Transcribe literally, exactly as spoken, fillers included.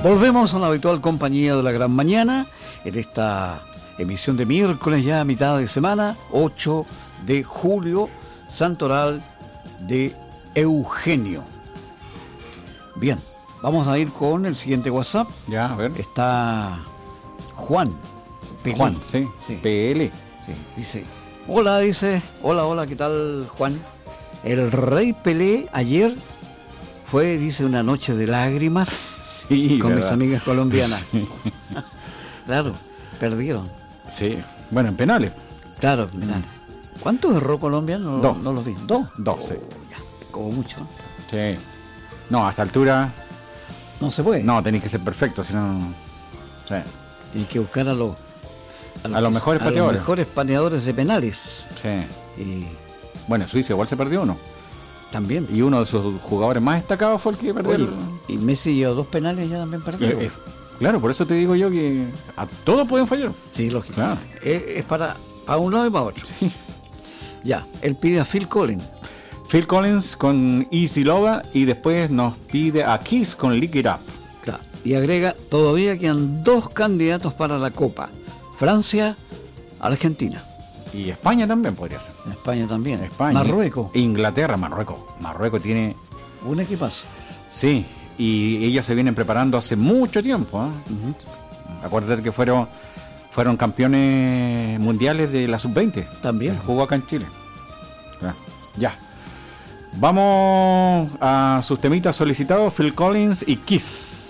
Volvemos a la habitual compañía de la gran mañana en esta emisión de miércoles, ya a mitad de semana, ocho de julio, santoral de Eugenio. Bien, vamos a ir con el siguiente WhatsApp. Ya, a ver. Está Juan. Pelé. Juan, sí, sí. P L. Sí, dice, hola, dice, hola, hola, ¿qué tal, Juan? El rey Pelé ayer fue, dice, una noche de lágrimas Sí, con ¿verdad? mis amigas colombianas. Sí. Claro, perdieron. Sí, bueno, en penales. Claro, mirá. ¿Cuántos erró Colombia? No, Dos. no los vi. ¿Dos? Dos, sí. Oh, ya, como mucho. Sí. No, a esta altura, No se puede. no, tenéis que ser perfecto, si no... Sí. Tienes que buscar a los... A los mejores a los pateadores. mejores pateadores de penales. Sí. Y Bueno, Suiza igual se perdió uno. también. Y uno de sus jugadores más destacados fue el que perdió. Oye, el- y Messi llevó dos penales ya también perdió. Eh, eh, Claro, por eso te digo yo que a todos pueden fallar. Sí, lógico. Claro. Es, es para, para un lado y para otro. Sí. Ya, él pide a Phil Collins. Phil Collins con Easy Loga y después nos pide a Kiss con Lick It Up. Claro. Y agrega, todavía quedan dos candidatos para la Copa. Francia, Argentina. Y España también podría ser. España también. España. Marruecos. Inglaterra, Marruecos. Marruecos tiene... Un equipazo. Sí, y ellos se vienen preparando hace mucho tiempo. ¿eh? Uh-huh. Acuérdate que fueron, fueron campeones mundiales de la sub veinte. También. Se jugó acá en Chile. Ya. ya. Vamos a sus temitas solicitados, Phil Collins y Kiss.